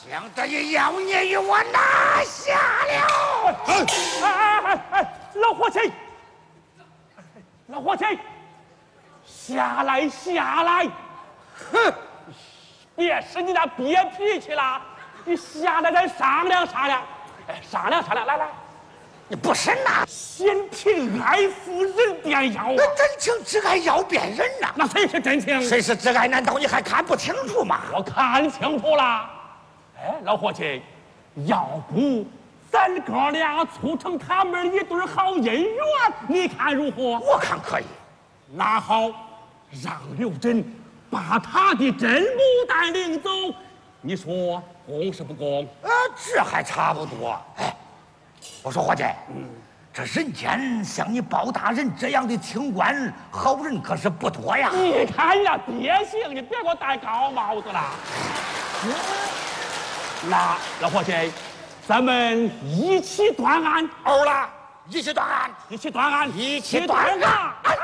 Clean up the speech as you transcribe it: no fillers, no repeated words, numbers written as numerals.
将这一妖孽与我拿下了！ 哎，老伙计，老伙计，下来下来！ 哼， 别使你那憋脾气了，你下来咱商量商量。哎，商量商量，来来。 你不是呐？ 先凭爱妇人便要啊！ 那真情只爱要辨人呐。 那谁是真情？ 谁是挚爱？难道你还看不清楚吗？ 我看清楚了。哎，老伙计，要不咱哥俩促成他们一对好姻缘，你看如何？ 我看可以。 那好，让刘真把他的真牡丹领走，你说公是不公？ 这还差不多。哎，我说伙计，这人间像你包大人这样的清官好人可是不多呀。 你看呀，别姓，你别给我戴高帽子了。那老伙计，咱们一起断案。 欧了，一起断案， 一起断案， 一起断案。